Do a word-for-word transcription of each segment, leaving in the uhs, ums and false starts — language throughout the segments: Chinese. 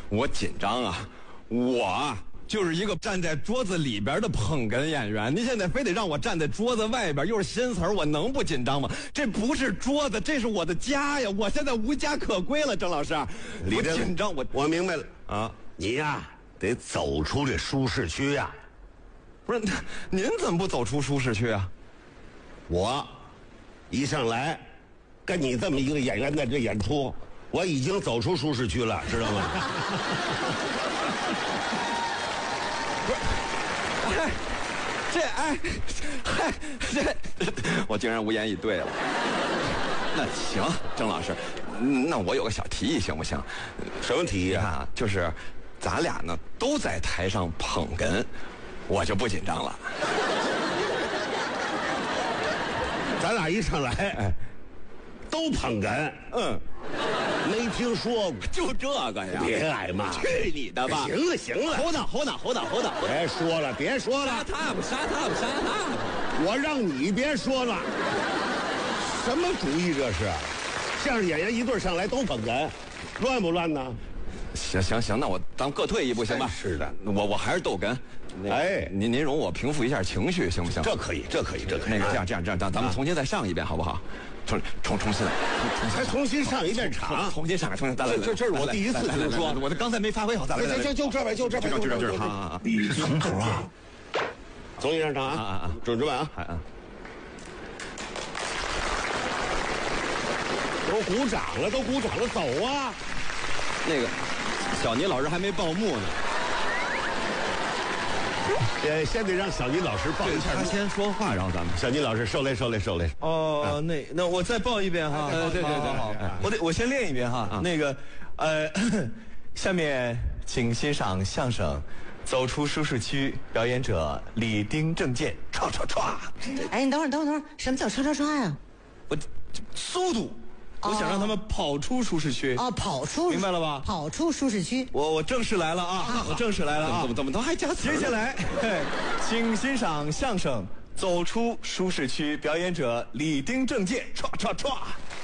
我紧张啊，我就是一个站在桌子里边的捧哏演员，您现在非得让我站在桌子外边，又是新词儿，我能不紧张吗？这不是桌子，这是我的家呀！我现在无家可归了，郑老师，我紧张，我我明白了啊，你呀得走出这舒适区呀。 不是，您怎么不走出舒适区啊？ 我一上来跟你这么一个演员在这演出，我已经走出舒适区了，知道吗？ 哎，这哎，嗨，这我竟然无言以对了。那行，郑老师，那我有个小提议行不行？ 什么提议啊？就是咱俩呢都在台上捧哏，我就不紧张了。 咱俩一上来，哎，都捧哏， 嗯。 没听说过， 就这个呀！ 别挨骂！ 去你的吧！ 行了行了， 猴脑猴脑猴脑猴脑！ 别说了别说了， 杀他吧杀他吧杀他吧！ 我让你别说了，什么主意这是？相声演员一对上来都捧哏，乱不乱呢？ 行行行，那我咱们各退一步行吧？ 是的， 我我还是逗哏。哎，您您容我平复一下情绪行不行？ 这可以，这可以，这可以。 那个这样这样这样，咱咱们重新再上一遍好不好？重重重新来， 还重新上一遍场， 重新上来，重新再来。 这这是我第一次听说， 我这刚才没发挥好，咱来。 就就就这呗，就这呗， 就这就这。好好好， 你从头啊，重新上场啊啊啊！准准备啊！ 啊！ 都鼓掌了，都鼓掌了，走啊！ 那个小倪老师还没报幕呢。 呃，先得让小倪老师报一下。 他先说话，然后咱们小倪老师受累受累受累。 哦，那那我再报一遍哈。 对对对对， 好，我得我先练一遍哈。那个，呃，下面请欣赏相声《走出舒适区》，表演者李丁正健，唰唰唰。 哎，你等会儿等会儿等会儿，什么叫唰唰唰呀？ 我速度。我想让他们跑出舒适区哦，跑出明白了吧？ 跑出舒适区。 我我正式来了啊！我正式来了啊！ 怎么怎么都还加词？ 接下来，请欣赏相声《走出舒适区》，表演者李丁正健，唰唰唰。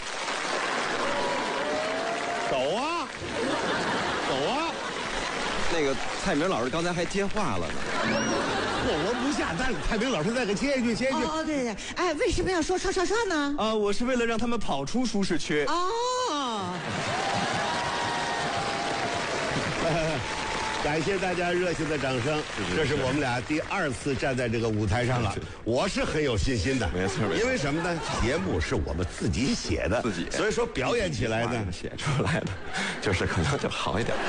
走啊，走啊！ 那个蔡明老师刚才还接话了呢。 我我不下，但蔡明老师再给接一句，接一句。 哦，对对，哎，为什么要说唰唰唰呢？ 啊，我是为了让他们跑出舒适区。 哦。 感谢大家热情的掌声，这是我们俩第二次站在这个舞台上了，我是很有信心的。 没错，没错。 因为什么呢？节目是我们自己写的， 自己， 所以说表演起来呢， 写出来的，就是可能就好一点。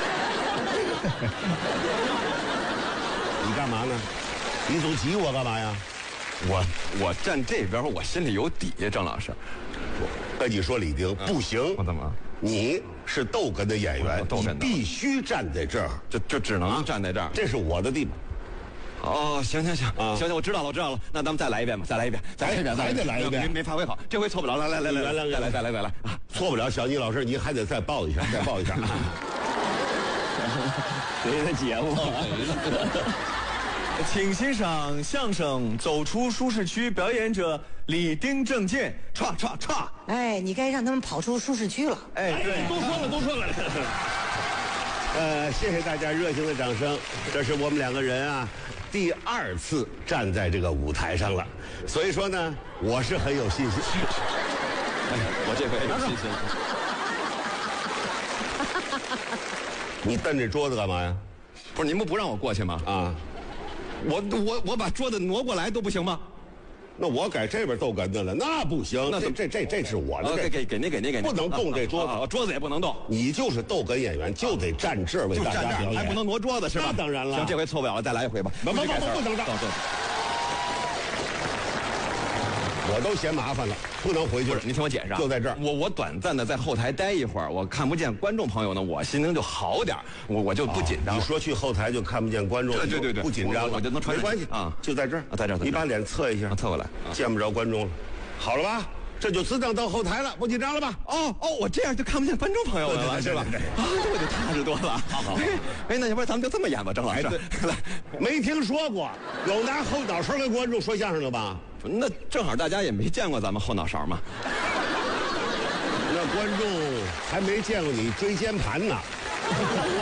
你干嘛呢？你总挤我干嘛呀？ 我我站这边，我心里有底，郑老师。 跟你说，李丁不行。 我怎么？ 你是逗哏的演员，你必须站在这儿， 就就只能站在这儿。 这是我的地方。 哦，行行行，行行，我知道了，我知道了。那咱们再来一遍吧，再来一遍，再来一遍， 还得来一遍。 没没发挥好，这回错不了。来来来来来来，再来再来再来啊！ 错不了，小倪老师，你还得再报一下，再报一下。 谁的节目？请欣赏相声《走出舒适区》，表演者李丁正健，唰唰唰。 哎，你该让他们跑出舒适区了。 哎，对， 都说了，都说了。呃，谢谢大家热情的掌声。这是我们两个人啊，第二次站在这个舞台上了，所以说呢，我是很有信心。 我这回有信心。你瞪着桌子干嘛呀？ 不是您不不让我过去吗？ 啊。 我我我把桌子挪过来都不行吗？ 那我改这边逗哏的了，那不行。 那这这这这是我的， 给给给您给您给您， 不能动这桌子， 桌子也不能动。 你就是逗哏演员，就得站这儿为大家表演， 还不能挪桌子是吧？ 那当然了。 行，这回错不了了，再来一回吧。 不不不不能这。我都嫌麻烦了，不能回去了。 您听我解释啊， 就在这儿。 我我短暂的在后台待一会儿，我看不见观众朋友呢，我心情就好点，我我就不紧张。 你说去后台就看不见观众， 对对对对， 不紧张了， 我就能传。 没关系啊， 就在这儿， 在这儿。 你把脸侧一下， 侧过来， 见不着观众了，好了吧？这就自动到后台了，不紧张了吧？ 哦哦，我这样就看不见观众朋友了，是吧？啊，这我就踏实多了。 好好， 哎，那要不然咱们就这么演吧，郑老师。来， 没听说过有拿后脑勺跟观众说相声的吧？ 那正好大家也没见过咱们后脑勺嘛。 那观众还没见过你椎间盘呢。